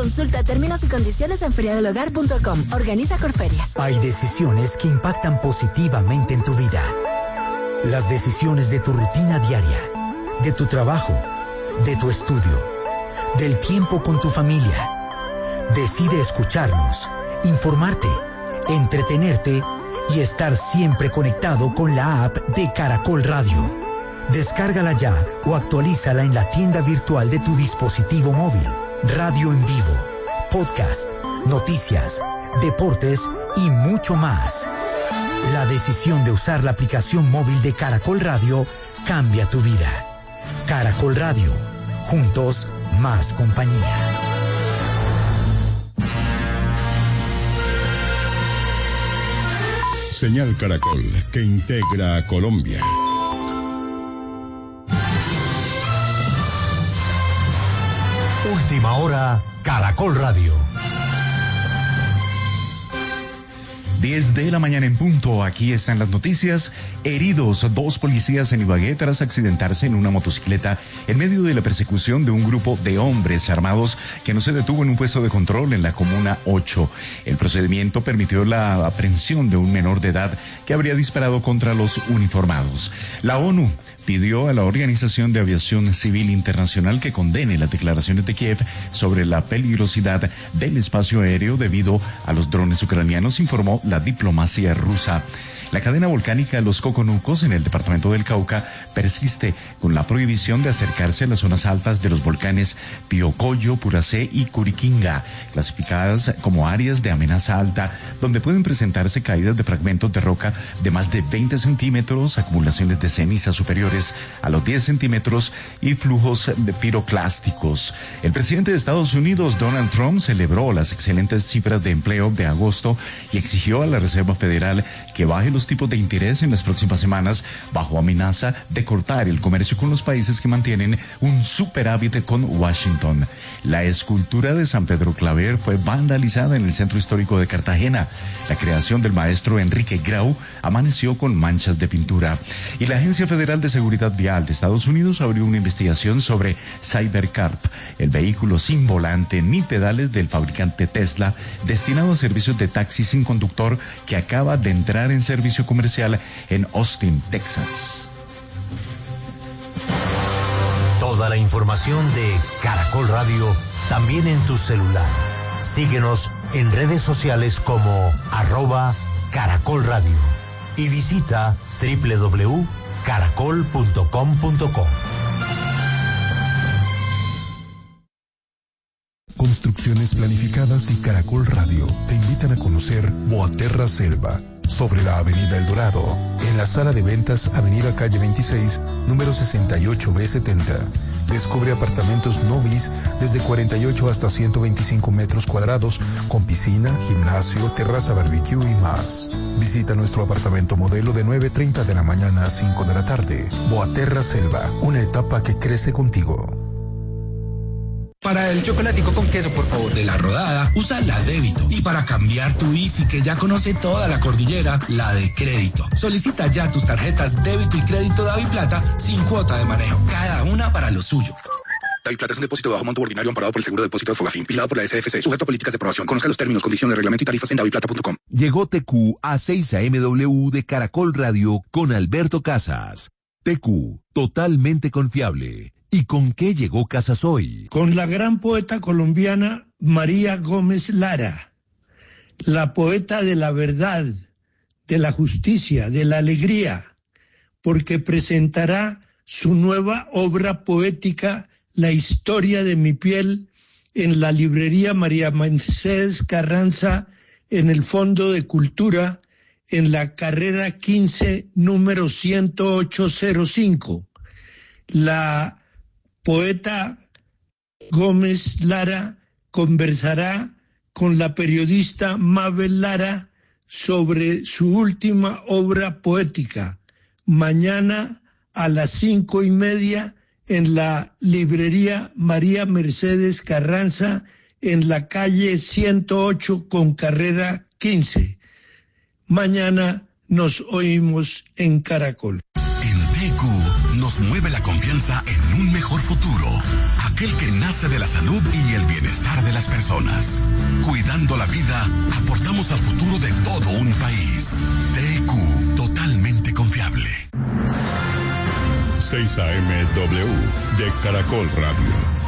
Consulta términos y condiciones en feriadelhogar.com. Organiza Corferias. Hay decisiones que impactan positivamente en tu vida. Las decisiones de tu rutina diaria, de tu trabajo, de tu estudio, del tiempo con tu familia. Decide escucharnos, informarte, entretenerte y estar siempre conectado con la app de Caracol Radio. Descárgala ya o actualízala en la tienda virtual de tu dispositivo móvil. Radio en vivo, podcast, noticias, deportes y mucho más. La decisión de usar la aplicación móvil de Caracol Radio cambia tu vida. Caracol Radio, juntos más compañía. Señal Caracol, que integra a Colombia. Última hora, Caracol Radio. 10 de la mañana en punto, aquí están las noticias. Heridos 2 policías en Ibagué tras accidentarse en una motocicleta en medio de la persecución de un grupo de hombres armados que no se detuvo en un puesto de control en la Comuna 8. El procedimiento permitió la aprehensión de un menor de edad que habría disparado contra los uniformados. La ONU pidió a la Organización de Aviación Civil Internacional que condene las declaraciones de Kiev sobre la peligrosidad del espacio aéreo debido a los drones ucranianos, informó la diplomacia rusa. La cadena volcánica Los Coconucos en el departamento del Cauca persiste con la prohibición de acercarse a las zonas altas de los volcanes Piocoyo, Puracé y Curiquinga, clasificadas como áreas de amenaza alta, donde pueden presentarse caídas de fragmentos de roca de más de 20 centímetros, acumulaciones de ceniza superiores a los 10 centímetros y flujos de piroclásticos. El presidente de Estados Unidos, Donald Trump, celebró las excelentes cifras de empleo de agosto y exigió a la Reserva Federal que baje los tipos de interés en las próximas semanas bajo amenaza de cortar el comercio con los países que mantienen un superávit con Washington. La escultura de San Pedro Claver fue vandalizada en el centro histórico de Cartagena. La creación del maestro Enrique Grau amaneció con manchas de pintura. Y la Agencia Federal de Seguridad Vial de Estados Unidos abrió una investigación sobre Cybercarp, el vehículo sin volante ni pedales del fabricante Tesla, destinado a servicios de taxi sin conductor que acaba de entrar en servicio comercial en Austin, Texas. Toda la información de Caracol Radio también en tu celular. Síguenos en redes sociales como @Caracol Radio y visita www.caracol.com.co. Construcciones Planificadas y Caracol Radio te invitan a conocer Boaterra Selva, sobre la Avenida El Dorado, en la sala de ventas Avenida Calle 26, número 68B70. Descubre apartamentos no bis desde 48 hasta 125 metros cuadrados, con piscina, gimnasio, terraza barbecue y más. Visita nuestro apartamento modelo de 9:30 de la mañana a 5 de la tarde. Boaterra Selva, una etapa que crece contigo. Para el chocolatico con queso, por favor. De La Rodada, usa la débito. Y para cambiar tu Easy, que ya conoce toda la cordillera, la de crédito. Solicita ya tus tarjetas débito y crédito DaviPlata sin cuota de manejo. Cada una para lo suyo. DaviPlata es un depósito de bajo monto ordinario amparado por el seguro de depósito de Fogafín, vigilado por la SFC, sujeto a políticas de aprobación. Conozca los términos, condiciones, reglamento y tarifas en daviplata.com. Llegó TQ a 6 AMW de Caracol Radio con Alberto Casas. TQ, totalmente confiable. ¿Y con qué llegó Casas hoy? Con la gran poeta colombiana María Gómez Lara, la poeta de la verdad, de la justicia, de la alegría, porque presentará su nueva obra poética, La historia de mi piel, en la librería María Mercedes Carranza, en el Fondo de Cultura, en la carrera 15, número 10805. La poeta Gómez Lara conversará con la periodista Mabel Lara sobre su última obra poética, mañana a las 5:30 en la librería María Mercedes Carranza, en la calle 108 con carrera 15. Mañana nos oímos en Caracol. En TQ nos nos mueve la confianza en un mejor futuro, aquel que nace de la salud y el bienestar de las personas. Cuidando la vida, aportamos al futuro de todo un país. TQ, totalmente confiable. 6 AM-W de Caracol Radio.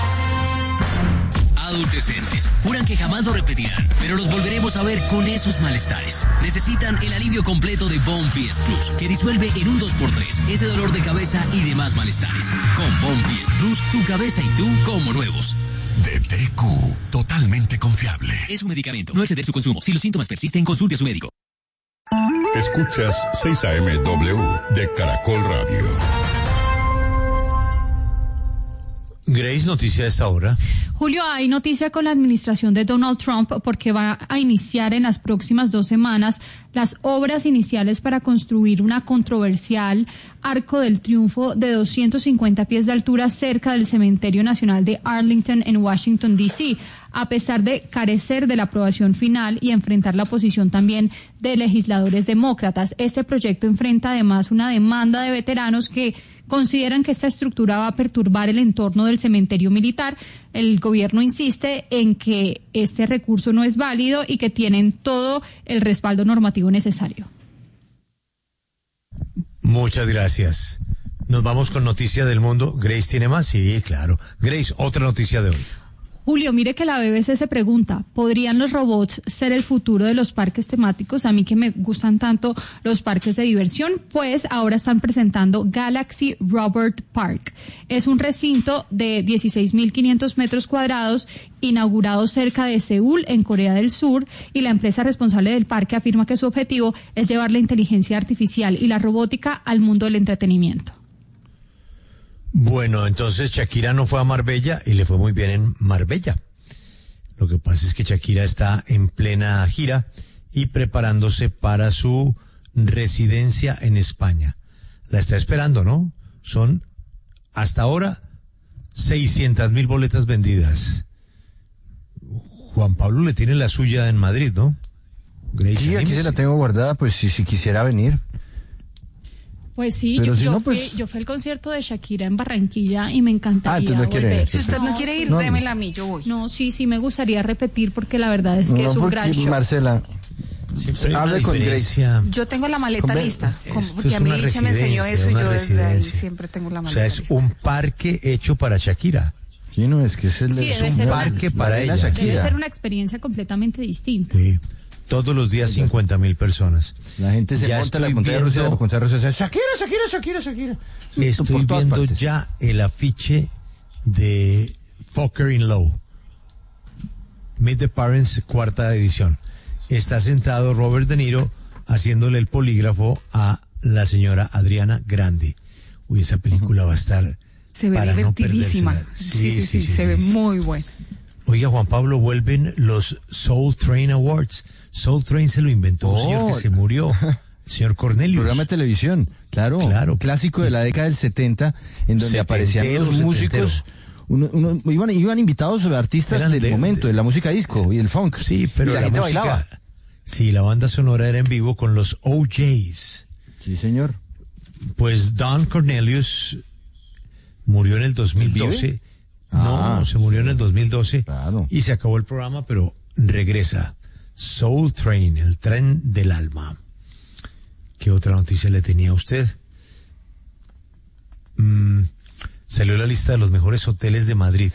Adolescentes juran que jamás lo repetirán, pero los volveremos a ver con esos malestares. Necesitan el alivio completo de Bonfiest Plus, que disuelve en un 2x3 ese dolor de cabeza y demás malestares. Con Bonfiest Plus, tu cabeza y tú como nuevos. De TQ, totalmente confiable. Es un medicamento, no exceder su consumo. Si los síntomas persisten, consulte a su médico. Escuchas 6 AM-W de Caracol Radio. Grace, noticia de esta hora. Julio, hay noticia con la administración de Donald Trump porque va a iniciar en las próximas 2 semanas las obras iniciales para construir una controversial Arco del Triunfo de 250 pies de altura cerca del Cementerio Nacional de Arlington en Washington, D.C., a pesar de carecer de la aprobación final y enfrentar la oposición también de legisladores demócratas. Este proyecto enfrenta además una demanda de veteranos que consideran que esta estructura va a perturbar el entorno del cementerio militar. El gobierno insiste en que este recurso no es válido y que tienen todo el respaldo normativo necesario. Muchas gracias. Nos vamos con Noticia del Mundo. Grace, ¿tiene más? Sí, claro. Grace, otra noticia de hoy. Julio, mire que la BBC se pregunta, ¿podrían los robots ser el futuro de los parques temáticos? A mí que me gustan tanto los parques de diversión, pues ahora están presentando Galaxy Robot Park. Es un recinto de 16.500 metros cuadrados inaugurado cerca de Seúl, en Corea del Sur, y la empresa responsable del parque afirma que su objetivo es llevar la inteligencia artificial y la robótica al mundo del entretenimiento. Bueno, entonces Shakira no fue a Marbella y le fue muy bien en Marbella. Lo que pasa es que Shakira está en plena gira y preparándose para su residencia en España. La está esperando, ¿no? Son, hasta ahora, 600.000 boletas vendidas. Juan Pablo le tiene la suya en Madrid, ¿no? Grace, sí, aquí se la tengo guardada, pues si quisiera venir. Pues sí, yo fui al concierto de Shakira en Barranquilla y me encantaría entonces no quiere ir. Si usted no quiere ir, démela a mí, yo voy. No, sí, me gustaría repetir porque la verdad es que es un gran show. Marcela, hable con Grace. Yo tengo la maleta lista, porque a mí Licha me enseñó eso y yo desde ahí siempre tengo la maleta lista. O sea, es un parque hecho para Shakira. Sí, no, es que es un parque para ella. Debe ser una experiencia completamente distinta. Sí. Todos los días 50.000 personas. La gente se monta la montaña rusa, la montaña rusa dice, Shakira. Estoy viendo ya el afiche de Fucker in Law. Meet the Parents, 4ª edición. Está sentado Robert De Niro haciéndole el polígrafo a la señora Adriana Grande. Uy, esa película va a estar... Se ve divertidísima. No sí, se ve muy buena. Oiga, Juan Pablo, vuelven los Soul Train Awards. Soul Train se lo inventó un señor que se murió, el señor Cornelius. Programa de televisión, claro, clásico de la década del 70, en donde aparecían los músicos, iban invitados artistas del momento, de la música disco y del funk. Sí, pero la gente música, bailaba. Sí, la banda sonora era en vivo con los OJs. Sí, señor. Pues Don Cornelius murió en el 2012. No, se murió en el 2012. Claro. Y se acabó el programa, pero regresa. Soul Train, el tren del alma. ¿Qué otra noticia le tenía a usted? Salió la lista de los mejores hoteles de Madrid.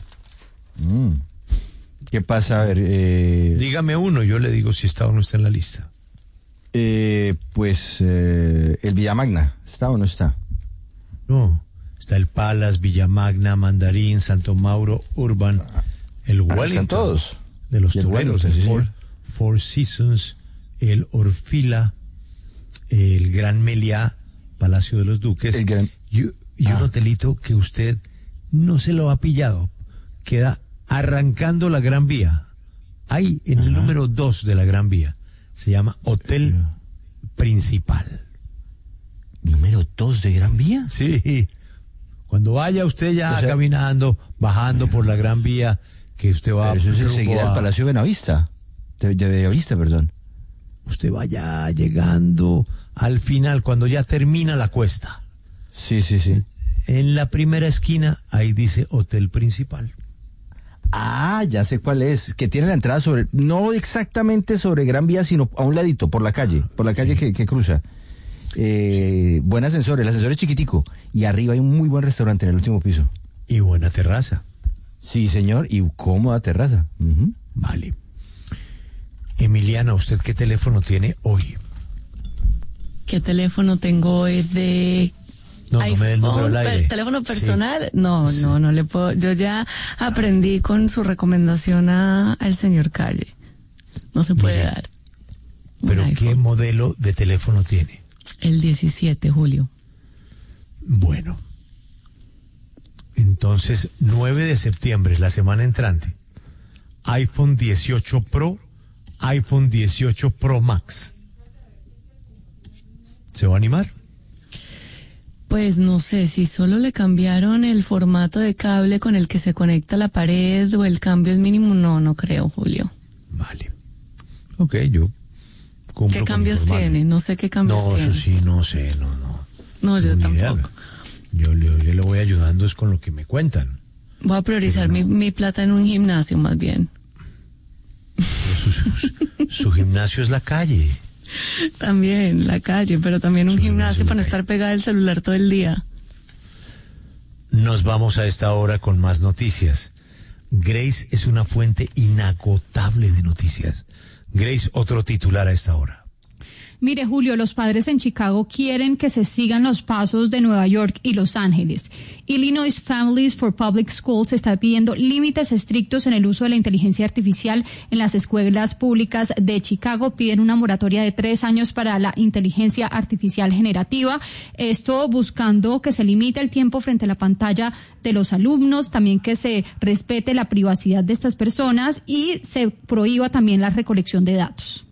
¿Qué pasa? A ver, dígame uno, yo le digo si está o no está en la lista. El Villamagna, ¿está o no está? No, está el Palace, Villamagna, Mandarín, Santo Mauro, Urban, el Wellington. Están todos. De los toreros, Four Seasons, el Orfila, el Gran Meliá, Palacio de los Duques, y un hotelito que usted no se lo ha pillado, queda arrancando la Gran Vía, ahí en el número 2 de la Gran Vía, se llama Hotel Principal. ¿Número 2 de Gran Vía? Sí, cuando vaya usted ya caminando, bajando por la Gran Vía, que usted va... Pero eso es enseguida al Palacio Benavista. De Bellavista, perdón. Usted vaya llegando al final, cuando ya termina la cuesta. Sí, sí, sí. En la primera esquina, ahí dice Hotel Principal. Ah, ya sé cuál es, que tiene la entrada sobre, no exactamente sobre Gran Vía, sino a un ladito, por la calle que cruza. Buen ascensor, el ascensor es chiquitico, y arriba hay un muy buen restaurante en el último piso. Y buena terraza. Sí, señor, y cómoda terraza. Uh-huh. Vale. Emiliana, ¿usted qué teléfono tiene hoy? ¿Qué teléfono tengo hoy de... No me dé el número al aire. ¿Teléfono personal? Sí. No le puedo. Yo ya aprendí con su recomendación al señor Calle. No se puede dar. ¿Pero qué modelo de teléfono tiene? El 17, Julio. Bueno. Entonces, 9 de septiembre, la semana entrante. iPhone 18 Pro, iPhone 18 Pro Max. ¿Se va a animar? Pues no sé, si solo le cambiaron el formato de cable con el que se conecta la pared o el cambio es mínimo, no creo, Julio. Vale. Ok, yo cumplo. ¿Qué cambios tiene? No sé qué cambios tiene. No, eso sí, no sé, no. No, yo tampoco. Yo le voy ayudando es con lo que me cuentan. Voy a priorizar mi plata en un gimnasio más bien. Su gimnasio es la calle. También, la calle, pero también un gimnasio para no estar pegada al celular todo el día. Nos vamos a esta hora con más noticias. Grace es una fuente inagotable de noticias. Grace, otro titular a esta hora. Mire, Julio, los padres en Chicago quieren que se sigan los pasos de Nueva York y Los Ángeles. Illinois Families for Public Schools está pidiendo límites estrictos en el uso de la inteligencia artificial en las escuelas públicas de Chicago. Piden una moratoria de 3 años para la inteligencia artificial generativa. Esto buscando que se limite el tiempo frente a la pantalla de los alumnos, también que se respete la privacidad de estas personas y se prohíba también la recolección de datos.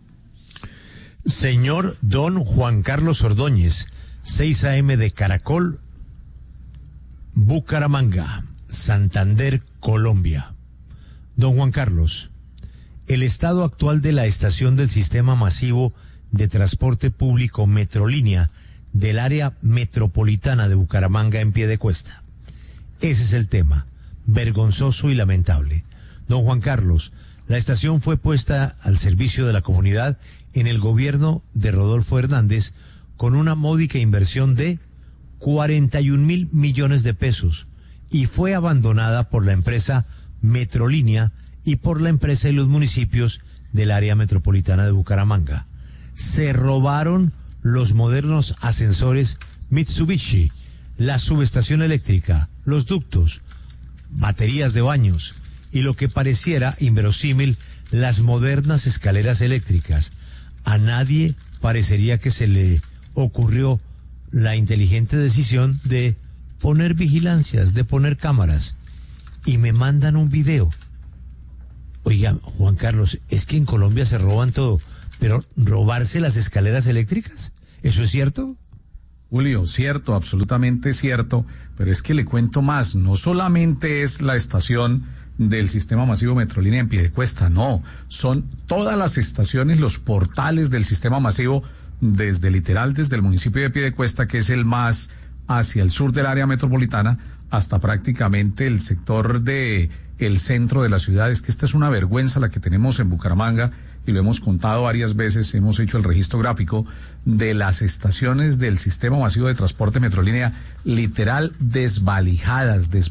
Señor Don Juan Carlos Ordóñez, 6 a.m. de Caracol, Bucaramanga, Santander, Colombia. Don Juan Carlos, el estado actual de la estación del sistema masivo de transporte público Metrolínea del área metropolitana de Bucaramanga en Piedecuesta. Ese es el tema, vergonzoso y lamentable. Don Juan Carlos, la estación fue puesta al servicio de la comunidad en el gobierno de Rodolfo Hernández con una módica inversión de 41.000 millones de pesos y fue abandonada por la empresa Metrolínea y por la empresa y los municipios del área metropolitana de Bucaramanga. Se robaron los modernos ascensores Mitsubishi, la subestación eléctrica, los ductos, baterías de baños y lo que pareciera inverosímil, las modernas escaleras eléctricas. A nadie parecería que se le ocurrió la inteligente decisión de poner vigilancias, de poner cámaras. Y me mandan un video. Oiga, Juan Carlos, es que en Colombia se roban todo, pero ¿robarse las escaleras eléctricas? ¿Eso es cierto? Julio, cierto, absolutamente cierto, pero es que le cuento más, no solamente es la estación del sistema masivo Metrolínea en Piedecuesta, no, son todas las estaciones, los portales del sistema masivo desde el municipio de Piedecuesta, que es el más hacia el sur del área metropolitana, hasta prácticamente el sector de el centro de la ciudad. Es que esta es una vergüenza la que tenemos en Bucaramanga, y lo hemos contado varias veces, hemos hecho el registro gráfico de las estaciones del sistema masivo de transporte Metrolínea, literal desvalijadas,